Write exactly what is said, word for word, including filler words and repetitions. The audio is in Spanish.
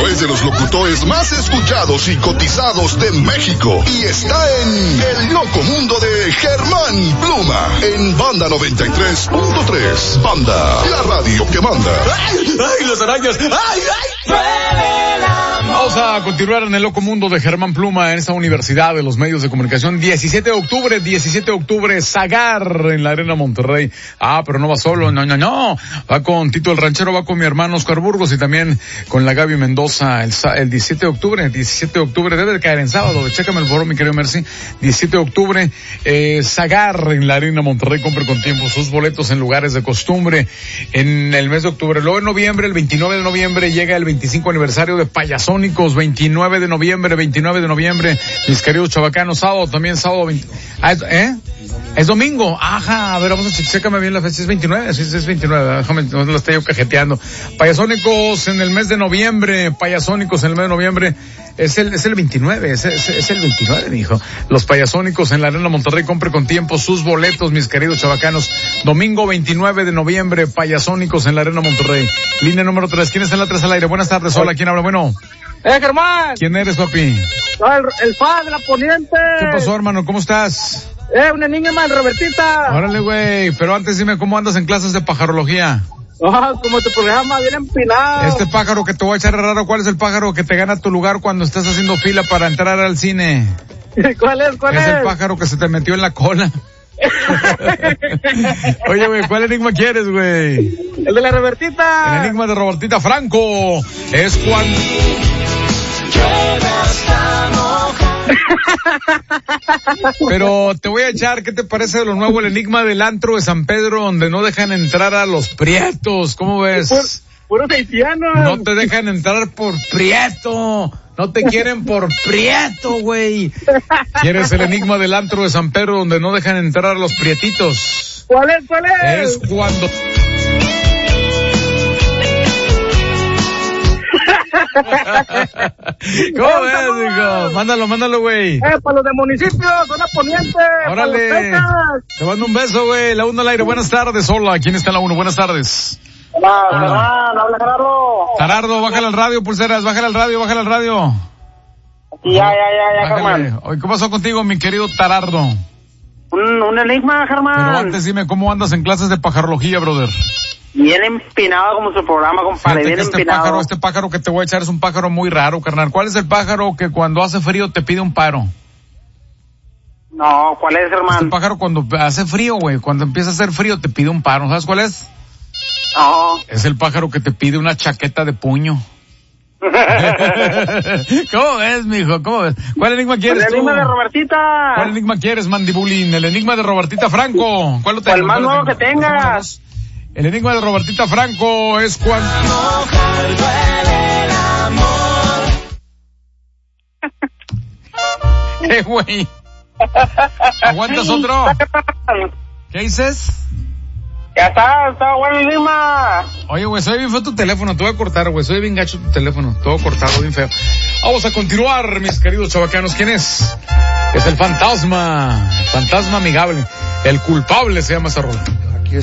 es de los locutores más escuchados y cotizados de México. Y está en El Loco Mundo de Germán Pluma. En Banda noventa y tres punto tres. Banda, la radio que manda. ¡Ay, ay, las arañas! ¡Ay, ay! Vamos a continuar en El Loco Mundo de Germán Pluma en esta Universidad de los Medios de Comunicación. diecisiete de octubre, diecisiete de octubre, Zagar en la Arena Monterrey. Ah, pero no va solo, no, no, no. Va con Tito el Ranchero, va con mi hermano Oscar Burgos y también con la Gaby Mendoza el, el diecisiete de octubre. diecisiete de octubre, debe de caer en sábado. Chécame el foro, mi querido Mercy. diecisiete de octubre, eh, Zagar en la Arena Monterrey. Compre con tiempo sus boletos en lugares de costumbre en el mes de octubre. Luego en noviembre, el veintinueve de noviembre, llega el veinticinco aniversario de Payasónicos. veintinueve de noviembre, veintinueve de noviembre, mis queridos chavacanos. Sábado también, sábado veinte. Ah, ¿eh? Es domingo. Ajá, a ver, vamos a checar, chécame bien la fecha. ¿Es veintinueve? Sí, sí, es veintinueve. Déjame, no la estoy yo cajeteando. Payasónicos en el mes de noviembre. Payasónicos en el mes de noviembre. Es el, es el veintinueve. Es, es, es el veintinueve, mijo. Los Payasónicos en la Arena Monterrey. Compre con tiempo sus boletos, mis queridos chavacanos. Domingo veintinueve de noviembre. Payasónicos en la Arena Monterrey. Línea número tres. ¿Quién está en la tres al aire? Buenas tardes. Hola, ¿quién habla? Bueno. ¡Eh, Germán! ¿Quién eres, papi? El, el fan de la Poniente. ¿Qué pasó, hermano? ¿Cómo estás? Eh, una niña más, Robertita. Órale, güey. Pero antes dime, ¿cómo andas en clases de pajarología? Ah, oh, como tu programa, bien empinado. Este pájaro que te voy a echar raro, ¿cuál es el pájaro que te gana tu lugar cuando estás haciendo fila para entrar al cine? ¿Cuál es, cuál es? Es el pájaro que se te metió en la cola. Oye, güey, ¿cuál enigma quieres, güey? El de la Robertita. El enigma de Robertita Franco es cuando... Pero te voy a echar, ¿qué te parece de lo nuevo? El enigma del antro de San Pedro, donde no dejan entrar a los prietos. ¿Cómo ves? Puro haitiano. No te dejan entrar por prieto. No te quieren por prieto, güey. ¿Quieres el enigma del antro de San Pedro, donde no dejan entrar a los prietitos? ¿Cuál es, cuál es? Es cuando... ¿Cómo ves, hijo? Mándalo, mándalo, güey. Eh, para los de municipio, zona poniente. Órale. Te mando un beso, güey. La uno al aire. Buenas tardes. Hola, ¿quién está en la uno? Buenas tardes. Hola, Germán, habla Gerardo. Gerardo, bájale al radio, pulseras, bájale al radio, bájale al radio. Sí, ya, ya, ya, ya, Germán. Oye, ¿qué pasó contigo, mi querido Tarardo? Un, un enigma, Germán. Pero antes dime, ¿cómo andas en clases de pajarología, brother? Bien empinado como su programa, compadre, bien este empinado. Pájaro, este pájaro que te voy a echar es un pájaro muy raro, carnal. ¿Cuál es el pájaro que cuando hace frío te pide un paro? No, ¿cuál es, hermano? Este pájaro cuando hace frío, güey, cuando empieza a hacer frío te pide un paro. ¿Sabes cuál es? No. Es el pájaro que te pide una chaqueta de puño. ¿Cómo ves, mijo? ¿Cómo ves? ¿Cuál enigma quieres tú? El enigma de Robertita. ¿Cuál enigma quieres, mandibulín? El enigma de Robertita Franco. ¿Cuál lo tengo? El más nuevo que tengas. El enigma de Robertita Franco es cuando... ¿Qué, güey? ¿Aguantas otro? ¿Qué dices? Ya está, está bueno el enigma. Oye, güey, soy bien feo tu teléfono, te voy a cortar, güey, soy bien gacho tu teléfono, todo cortado, bien feo. Vamos a continuar, mis queridos chavacanos. ¿Quién es? Es el fantasma, fantasma amigable. El culpable se llama esa rola.